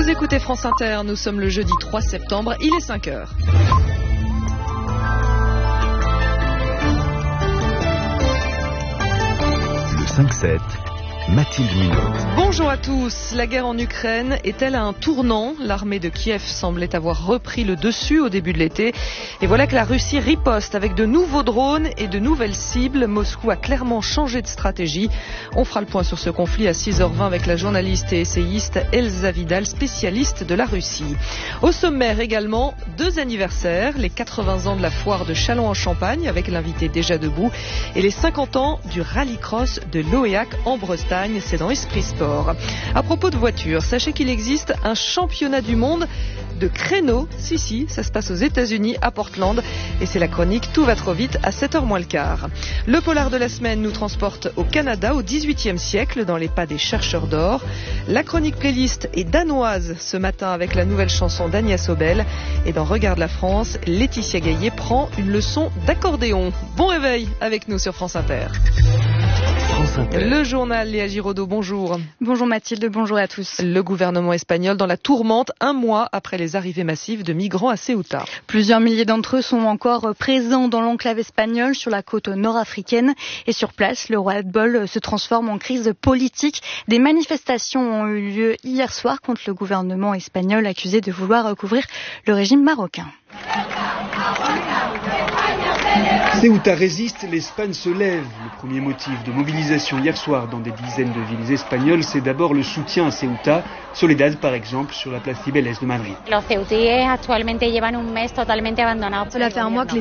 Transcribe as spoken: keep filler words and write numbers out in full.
Vous écoutez France Inter, nous sommes le jeudi trois septembre, il est cinq heures. Le cinq sept, Mathilde Munoz. Bonjour à tous. La guerre en Ukraine est-elle à un tournant? L'armée de Kiev semblait avoir repris le dessus au début de l'été. Et voilà que la Russie riposte avec de nouveaux drones et de nouvelles cibles. Moscou a clairement changé de stratégie. On fera le point sur ce conflit à six heures vingt avec la journaliste et essayiste Elsa Vidal, spécialiste de la Russie. Au sommaire également, deux anniversaires. Les quatre-vingts ans de la foire de Châlons-en-Champagne avec l'invité déjà debout. Et les cinquante ans du rallycross de Loéac en Bretagne. C'est dans Esprit Sport. À propos de voitures, sachez qu'il existe un championnat du monde de créneaux. Si, si, ça se passe aux États-Unis, à Portland. Et c'est la chronique Tout va trop vite à sept heures moins le quart. Le polar de la semaine nous transporte au Canada au dix-huitième siècle, dans les pas des chercheurs d'or. La chronique playlist est danoise ce matin avec la nouvelle chanson d'Agnès Obel. Et dans Regarde la France, Laetitia Gaillet prend une leçon d'accordéon. Bon réveil avec nous sur France Inter. Le journal, Léa Giraudot, bonjour. Bonjour Mathilde, bonjour à tous. Le gouvernement espagnol dans la tourmente un mois après les arrivées massives de migrants à Ceuta. Plusieurs milliers d'entre eux sont encore présents dans l'enclave espagnole sur la côte nord-africaine. Et sur place, le ras-le-bol se transforme en crise politique. Des manifestations ont eu lieu hier soir contre le gouvernement espagnol accusé de vouloir recouvrir le régime marocain. Ceuta résiste, l'Espagne se lève. Le premier motif de mobilisation hier soir dans des dizaines de villes espagnoles, c'est d'abord le soutien à Ceuta. Soledad, par exemple, sur la place Cibeles de Madrid. Cela fait un mois que